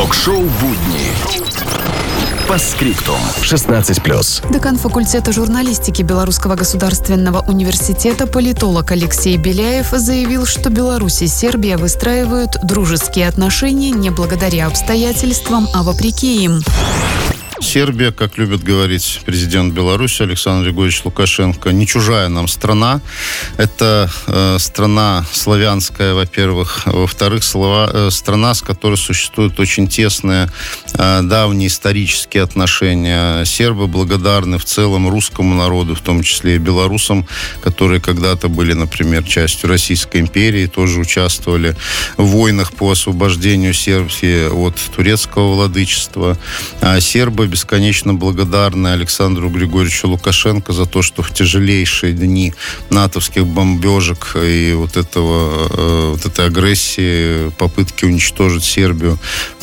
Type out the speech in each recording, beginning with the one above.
Ток-шоу «Будни». По скриптум. 16+. Декан факультета журналистики Белорусского государственного университета политолог Алексей Беляев заявил, что Беларусь и Сербия выстраивают дружеские отношения не благодаря обстоятельствам, а вопреки им. Сербия, как любит говорить президент Беларуси Александр Григорьевич Лукашенко, не чужая нам страна. Это страна славянская, во-первых. Во-вторых, страна, с которой существуют очень тесные давние исторические отношения. Сербы благодарны в целом русскому народу, в том числе и белорусам, которые когда-то были, например, частью Российской империи, тоже участвовали в войнах по освобождению Сербии от турецкого владычества. Сербы бесконечно благодарны Александру Григорьевичу Лукашенко за то, что в тяжелейшие дни натовских бомбежек и вот этой агрессии, попытки уничтожить Сербию в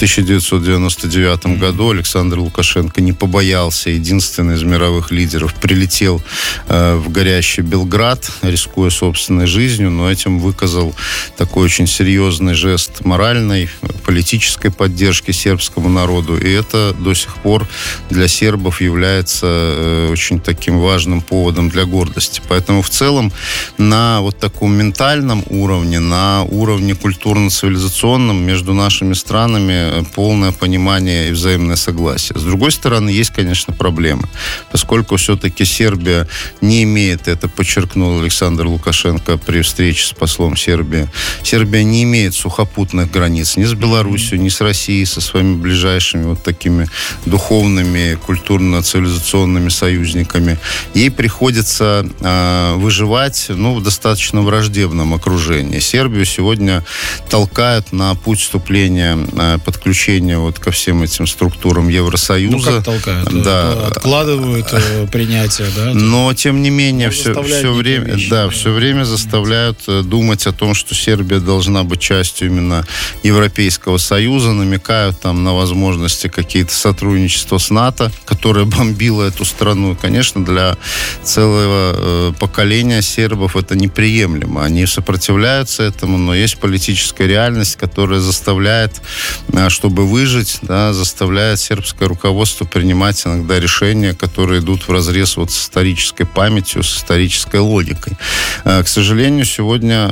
1999 году Александр Лукашенко не побоялся, единственный из мировых лидеров, прилетел в горящий Белград, рискуя собственной жизнью, но этим выказал такой очень серьезный жест моральной, политической поддержки сербскому народу. И это до сих пор для сербов является очень таким важным поводом для гордости. Поэтому в целом на вот таком ментальном уровне, на уровне культурно-цивилизационном между нашими странами полное понимание и взаимное согласие. С другой стороны, есть, конечно, проблемы. Поскольку все-таки Сербия не имеет, это подчеркнул Александр Лукашенко при встрече с послом Сербии, Сербия не имеет сухопутных границ ни с Белоруссией, ни с Россией, со своими ближайшими вот такими духовными, культурно-цивилизационными союзниками. Ей приходится выживать в достаточно враждебном окружении. Сербию сегодня толкают на путь вступления, подключения вот ко всем этим структурам Евросоюза. Как толкают? Да. Откладывают принятие, да? Но, тем не менее, все время заставляют думать о том, что Сербия должна быть частью именно Европейского Союза, намекают там на возможности какие-то сотрудничества с НАТО, которая бомбила эту страну. Конечно, для целого поколения сербов это неприемлемо. Они сопротивляются этому, но есть политическая реальность, которая заставляет, чтобы выжить, заставляет сербское руководство принимать иногда решения, которые идут вразрез вот с исторической памятью, с исторической логикой. К сожалению, сегодня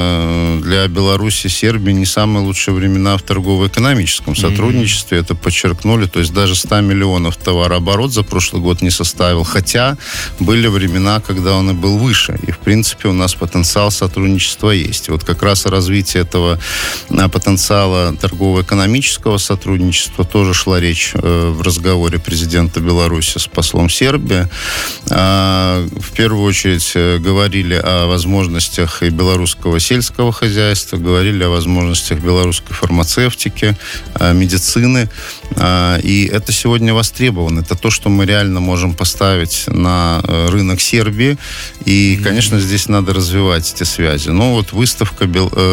для Беларуси и Сербии не самые лучшие времена в торгово-экономическом сотрудничестве. Это подчеркнули. То есть даже 100 миллионов товарооборот за прошлый год не составил. Хотя были времена, когда он и был выше. И, в принципе, у нас потенциал сотрудничества есть. И вот как раз развитие этого потенциала торгово-экономического сотрудничества тоже шла речь в разговоре президента Беларуси с послом Сербии. В первую очередь говорили о возможностях и белорусского сельского хозяйства, говорили о возможностях белорусской фармацевтики, медицины. И это сегодня востребовано. Это то, что мы реально можем поставить на рынок Сербии. И, конечно, здесь надо развивать эти связи. Но вот выставка,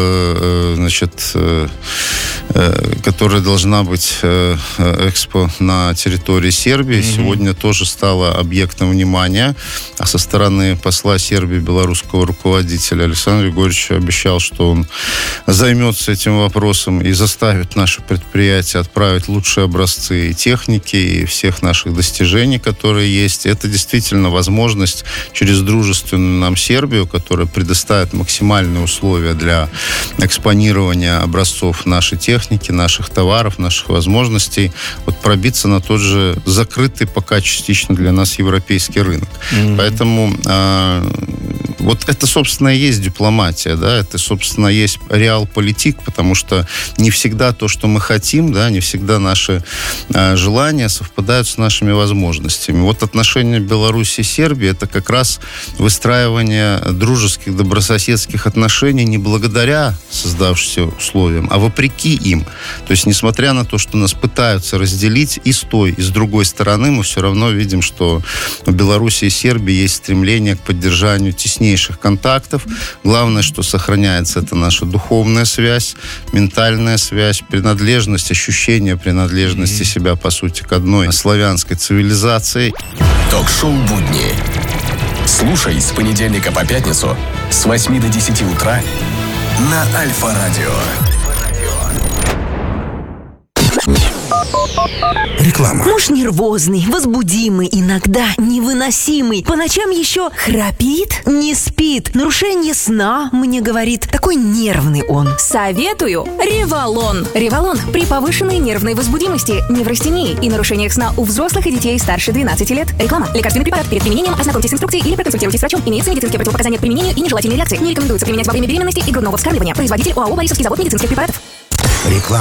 которая должна быть экспо на территории Сербии, сегодня тоже стала объектом внимания. А со стороны посла Сербии, белорусского руководителя Александр Григорьевич обещал, что он займется этим вопросом и заставит наши предприятия отправить лучшие образцы и техники, и всех наших достижений, которые есть. Это действительно возможность через дружественную нам Сербию, которая предоставит максимальные условия для экспонирования образцов нашей техники, наших товаров, наших возможностей, вот пробиться на тот же закрытый пока частично для нас европейский рынок. Поэтому вот это, собственно, и есть дипломатия, это, собственно, есть реал-политик, потому что не всегда то, что мы хотим, не всегда наши желания совпадают с нашими возможностями. Вот отношения Беларуси и Сербии — это как раз выстраивание дружеских, добрососедских отношений не благодаря создавшимся условиям, а вопреки им. То есть, несмотря на то, что нас пытаются разделить и с той, и с другой стороны, мы все равно видим, что у Беларуси и Сербии есть стремление к поддержанию теснейших контактов. Главное, что сохраняется, это наша духовная связь, ментальная связь, принадлежность, ощущение принадлежности себя, по сути, к одной славянской цивилизации. Ток-шоу «Будни». Слушай с понедельника по пятницу с 8 до 10 утра на Альфа-радио. Реклама. Муж нервозный, возбудимый, иногда невыносимый. По ночам еще храпит, не спит. Нарушение сна, мне говорит. Такой нервный он. Советую Ревалон. Ревалон при повышенной нервной возбудимости, неврастении и нарушениях сна у взрослых и детей старше 12 лет. Реклама. Лекарственный препарат. Перед применением ознакомьтесь с инструкцией или проконсультируйтесь с врачом. Имеются медицинские противопоказания к применению и нежелательные реакции. Не рекомендуется применять во время беременности и грудного вскармливания. Производитель ОАО «Борисовский завод медицинских препаратов». Реклама.